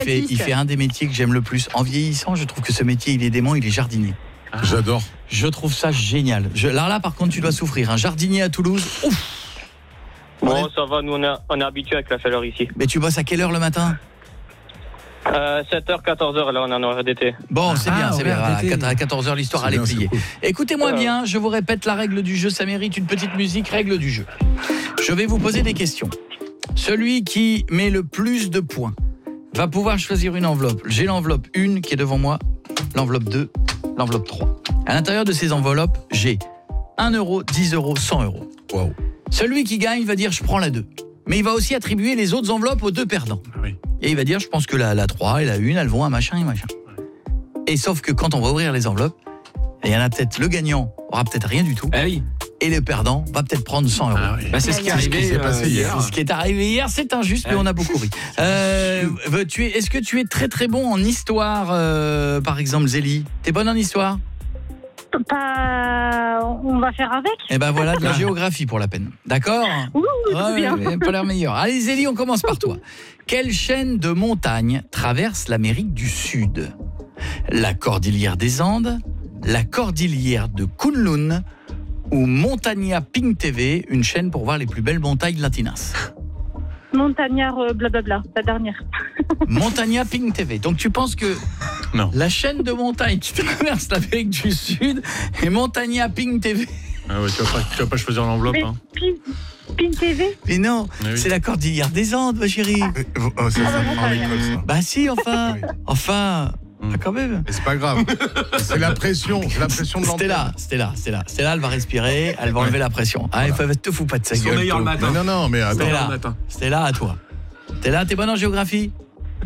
Il fait un des métiers que j'aime le plus. En vieillissant, je trouve que ce métier, il est dément, il est jardinier. J'adore. Je trouve ça génial. Alors là, par contre, tu dois souffrir. Un jardinier à Toulouse, ouf. Bon, ça va, nous on est habitués avec la chaleur ici. Mais tu bosses à quelle heure le matin ? 7h, 14h, là on est en horaire d'été. Bon, c'est bien, c'est bien. horaire Voilà, d'été. à 14h, l'histoire allait plier. Cool. Écoutez-moi bien, je vous répète la règle du jeu, ça mérite une petite musique, règle du jeu. Je vais vous poser des questions. Celui qui met le plus de points va pouvoir choisir une enveloppe. J'ai l'enveloppe 1 qui est devant moi, l'enveloppe 2, l'enveloppe 3. À l'intérieur de ces enveloppes, j'ai 1 euro, 10 euros, 100 euros. Waouh. Celui qui gagne va dire je prends la 2. Mais il va aussi attribuer les autres enveloppes aux deux perdants. Oui. Et il va dire je pense que la 3 et la 1, elles vont à machin et machin. Et sauf que quand on va ouvrir les enveloppes, il y en a peut-être le gagnant aura peut-être rien du tout. Ah oui. Et le perdant va peut-être prendre 100 euros. Ah oui. Bah, c'est ce qui est arrivé s'est passé hier. Ce qui est arrivé hier, c'est injuste, mais on a beaucoup ri. Est-ce que tu es très très bon en histoire, par exemple, Zélie ? T'es bonne en histoire ? On va faire avec. Eh ben voilà, de la géographie pour la peine. D'accord ? Ouh, tout bien. Pas l'air meilleur. Allez Zélie, on commence par toi. Quelle chaîne de montagnes traverse l'Amérique du Sud ? La cordillère des Andes, la cordillère de Kunlun ou Montaña Pink TV, une chaîne pour voir les plus belles montagnes latinas. Montagnard, blablabla, la dernière. Montaña Pink TV. Donc tu penses que Non. la chaîne de montagnes qui traverse l'Amérique du Sud est Montaña Pink TV ? Ah ouais, tu vas pas choisir l'enveloppe. Mais Hein. Pin TV. Mais non, Ah oui. c'est la cordillère des Andes, ma chérie. Oh, ça prend à l'école, ça. Bah si, enfin. Oui. Enfin, quand même. Mais c'est pas grave. C'est la pression de l'antenne. Stella, elle va respirer, elle va enlever la pression. Ah, Voilà. te fous pas de sa Ils sont gueule. meilleurs le toi. matin. Non, mais attends. Stella, matin. Stella, à toi. Stella, t'es bonne en géographie ?